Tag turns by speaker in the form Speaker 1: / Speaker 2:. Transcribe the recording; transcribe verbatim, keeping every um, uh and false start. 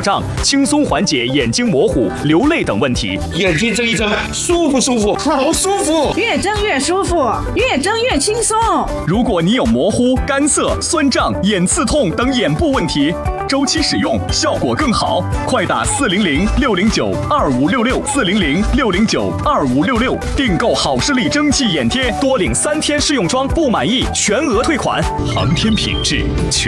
Speaker 1: 障，轻松缓解眼睛模糊、流泪等问题。
Speaker 2: 眼睛睁一睁，舒服舒服，好舒服，
Speaker 3: 越睁越舒服，越睁越轻松。
Speaker 1: 如果你有模糊、干涩、酸胀、眼刺痛等眼部问题，周期使用效果更好。快打四零零六零九二五六六四零零六零九二五六六订购好视力蒸汽眼贴，多领三天试用装，不满意全额退款。航天品质。